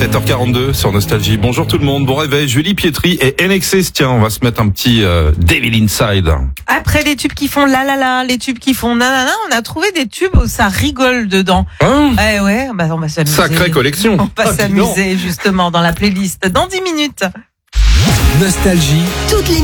7h42 sur Nostalgie. Bonjour tout le monde, bon réveil. Julie Pietri et NXS. Tiens, on va se mettre un petit Devil Inside. Après les tubes qui font la la la, les tubes qui font nanana, on a trouvé des tubes où ça rigole dedans. Ouais, bah on va s'amuser. Sacrée collection. On va s'amuser justement dans la playlist dans 10 minutes. Nostalgie. Toutes les